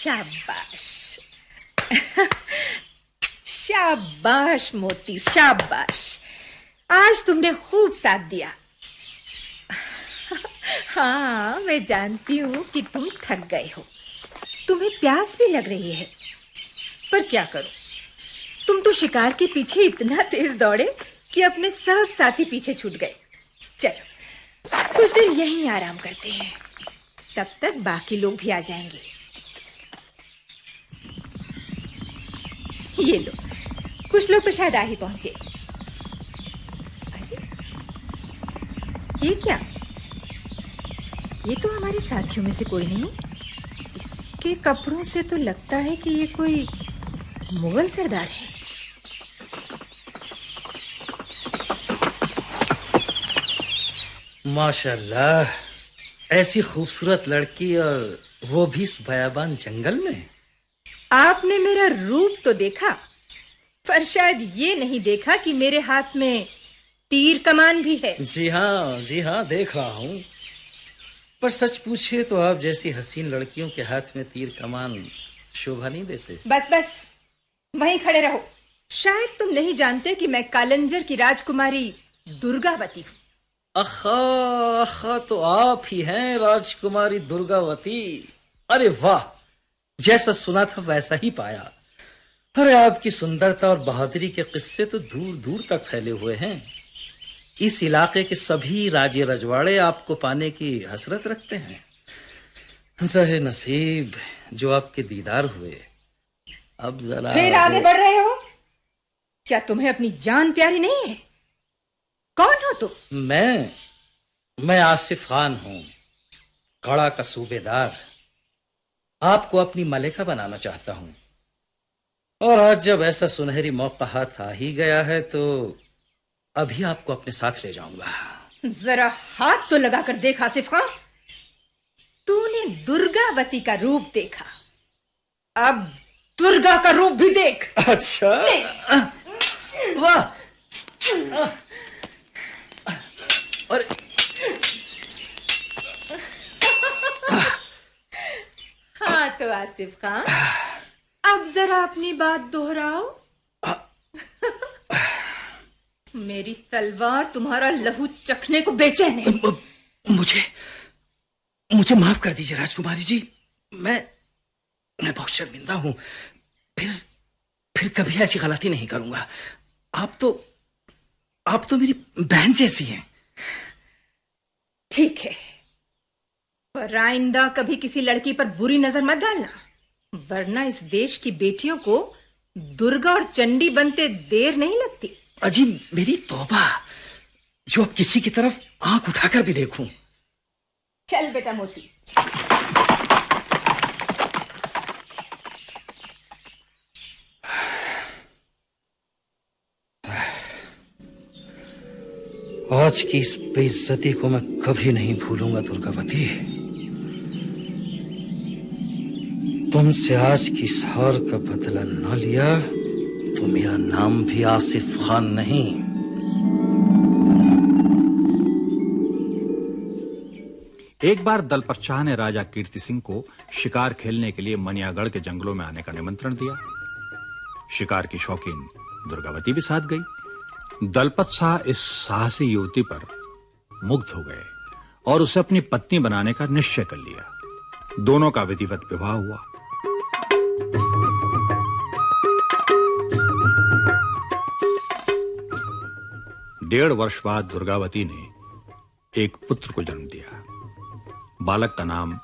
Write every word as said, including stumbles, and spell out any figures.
शाबाश। शाबाश मोती, शाबाश। आज तुमने खूब साथ दिया। हाँ, मैं जानती हूँ कि तुम थक गए हो, तुम्हें प्यास भी लग रही है, पर क्या करो, तुम तो शिकार के पीछे इतना तेज दौड़े कि अपने सब साथी पीछे छूट गए। चलो कुछ देर यहीं आराम करते हैं, तब तक बाकी लोग भी आ जाएंगे। ये लो, कुछ लोग तो शायद आ ही पहुंचे। अरे ये क्या? ये तो हमारे साथियों में से कोई नहीं। इसके कपड़ों से तो लगता है कि ये कोई मुगल सरदार है। माशाल्लाह, ऐसी खूबसूरत लड़की, और वो भी इस बयाबान जंगल में। आपने मेरा रूप तो देखा, पर शायद ये नहीं देखा कि मेरे हाथ में तीर कमान भी है। जी हाँ, जी हाँ, देख रहा हूँ। पर सच पूछिए तो आप जैसी हसीन लड़कियों के हाथ में तीर कमान शोभा नहीं देते। बस बस, वहीं खड़े रहो। शायद तुम नहीं जानते कि मैं कालंजर की राजकुमारी दुर्गावती हूँ। अखा अखा, तो आप ही हैं राजकुमारी दुर्गावती। अरे वाह, जैसा सुना था वैसा ही पाया। अरे आपकी सुंदरता और बहादुरी के किस्से तो दूर दूर तक फैले हुए हैं। इस इलाके के सभी राजे रजवाड़े आपको पाने की हसरत रखते हैं। ज़हे नसीब जो आपके दीदार हुए। अब जरा फिर आगे बढ़ रहे हो? क्या तुम्हें अपनी जान प्यारी नहीं है? कौन हो तुम? मैं मैं आसिफ खान हूं, कड़ा का सूबेदार। आपको अपनी मलिका बनाना चाहता हूं, और आज जब ऐसा सुनहरी मौका हाथ आ ही गया है तो अभी आपको अपने साथ ले जाऊंगा। जरा हाथ तो लगा कर देख आसिफ खान। तूने दुर्गावती का रूप देखा, अब दुर्गा का रूप भी देख। अच्छा, वाह। और हाँ तो आसिफ खान, अब जरा अपनी बात दोहराओ। मेरी तलवार तुम्हारा लहू चखने को बेचैन है। मुझे मुझे माफ कर दीजिए राजकुमारी जी, मैं मैं बहुत शर्मिंदा हूं। फिर फिर कभी ऐसी गलती नहीं करूंगा। आप तो आप तो मेरी बहन जैसी हैं। ठीक है, पर आइंदा कभी किसी लड़की पर बुरी नजर मत डालना, वरना इस देश की बेटियों को दुर्गा और चंडी बनते देर नहीं लगती। अजी मेरी तौबा, जो अब किसी की तरफ आंख उठाकर भी देखूं। चल बेटा मोती। आज की इस बेइज्जती को मैं कभी नहीं भूलूंगा दुर्गावती। तुमसे आज की इस हार का बदला न लिया तो मेरा नाम भी आसिफ खान नहीं। एक बार दलपत शाह ने राजा कीर्ति सिंह को शिकार खेलने के लिए मनियागढ़ के जंगलों में आने का निमंत्रण दिया। शिकार की शौकीन दुर्गावती भी साथ गई। दलपत शाह इस साहसी युवती पर मुग्ध हो गए और उसे अपनी पत्नी बनाने का निश्चय कर लिया। दोनों का विधिवत विवाह हुआ। डेढ़ वर्ष बाद दुर्गावती ने एक पुत्र को जन्म दिया। बालक का नाम